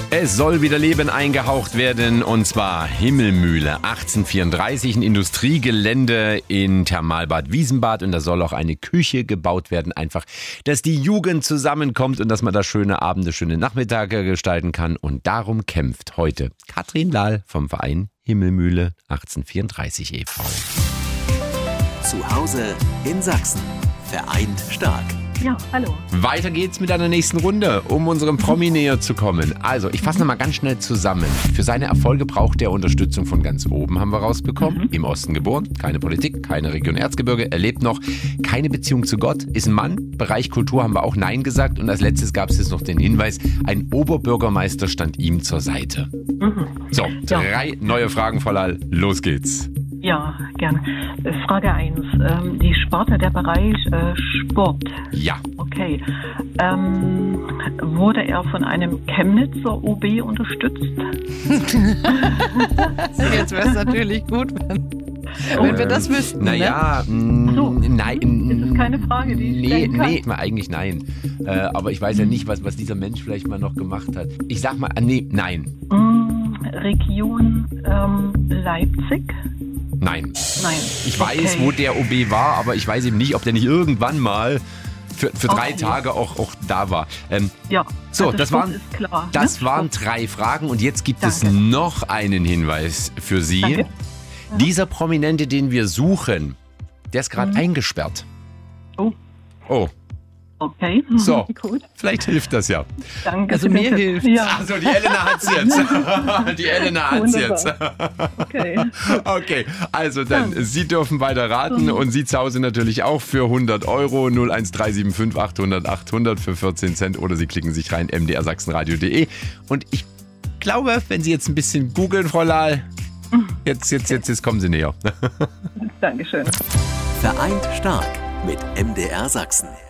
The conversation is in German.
Es soll wieder Leben eingehaucht werden, und zwar Himmelmühle 1834, ein Industriegelände in Thermalbad Wiesenbad, und da soll auch eine Küche gebaut werden, einfach, dass die Jugend zusammenkommt und dass man da schöne Abende, schöne Nachmittage gestalten kann, und darum kämpft heute Katrin Lahl vom Verein Himmelmühle 1834 e.V. Zu Hause in Sachsen. Vereint stark. Ja, hallo. Weiter geht's mit einer nächsten Runde, um unserem Promi näher zu kommen. Also, ich fasse nochmal ganz schnell zusammen. Für seine Erfolge braucht er Unterstützung von ganz oben, haben wir rausbekommen. Im Osten geboren, keine Politik, keine Region Erzgebirge. Er lebt noch, keine Beziehung zu Gott, ist ein Mann. Bereich Kultur haben wir auch Nein gesagt. Und als letztes gab es jetzt noch den Hinweis, ein Oberbürgermeister stand ihm zur Seite. So, 3 neue Fragen, Frau Lahl. Los geht's. Ja, gerne. Frage 1. Die Sparte, der Bereich Sport. Ja. Okay. Wurde er von einem Chemnitzer OB unterstützt? Jetzt wäre es natürlich gut, wenn wir das wüssten. Naja, nein. Das ist keine Frage, die ich stellen kann. Nee, eigentlich nein. Aber ich weiß ja nicht, was dieser Mensch vielleicht mal noch gemacht hat. Ich sag mal, nein. Region Leipzig? Nein. Ich weiß, Okay. wo der OB war, aber ich weiß eben nicht, ob der nicht irgendwann mal für 3 Tage auch da war. Ja, So, also das Sport waren, ist klar, das ne? waren 3 Fragen, und jetzt gibt es Danke. noch einen Hinweis für Sie. Danke. Dieser Prominente, den wir suchen, der ist gerade eingesperrt. Oh, Okay, so. gut. Vielleicht hilft das ja. Danke. Also für den mir Tipp. hilft. Ja, Also die Elena hat's jetzt. Die Elena hat's jetzt. Wunderbar. Okay. Okay, also dann, Sie dürfen weiter raten, und Sie zu Hause natürlich auch für 100 Euro 01375 800 800 für 14 Cent, oder Sie klicken sich rein mdrsachsenradio.de. Und ich glaube, wenn Sie jetzt ein bisschen googeln, Frau Lahl, jetzt kommen Sie näher. Dankeschön. Vereint stark mit MDR Sachsen.